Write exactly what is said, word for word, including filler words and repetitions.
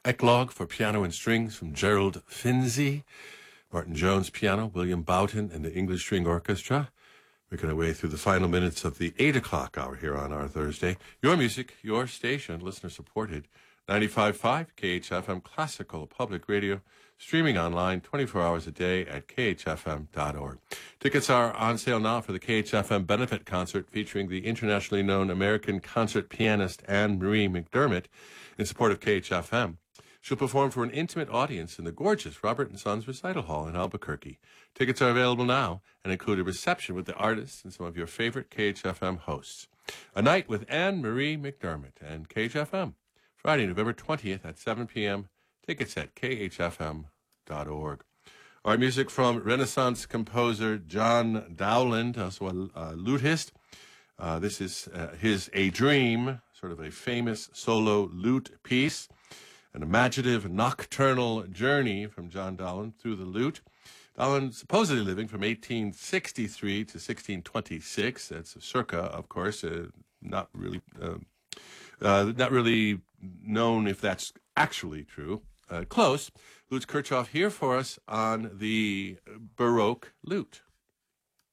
Eclogue for piano and strings from Gerald Finzi. Martin Jones piano, William Boughton, and the English String Orchestra. Making our way through the final minutes of the eight o'clock hour here on our Thursday. Your music, your station, listener supported. ninety-five point five K H F M Classical Public Radio. Streaming online twenty-four hours a day at k h f m dot org. Tickets are on sale now for the K H F M benefit concert featuring the internationally known American concert pianist Anne Marie McDermott in support of K H F M. She'll perform for an intimate audience in the gorgeous Robert and Sons Recital Hall in Albuquerque. Tickets are available now and include a reception with the artists and some of your favorite K H F M hosts. A night with Anne Marie McDermott and K H F M. Friday, November twentieth at seven p.m. Tickets at k h f m dot org. Our music from Renaissance composer John Dowland, also a uh, lutist. Uh, this is uh, his A Dream, sort of a famous solo lute piece. An imaginative nocturnal journey from John Dowland through the lute. Dowland supposedly living from eighteen sixty-three to sixteen twenty-six. That's circa, of course, uh, not really, uh, uh, not really known if that's actually true. Uh, close. Lutz Kirchhoff here for us on the Baroque lute.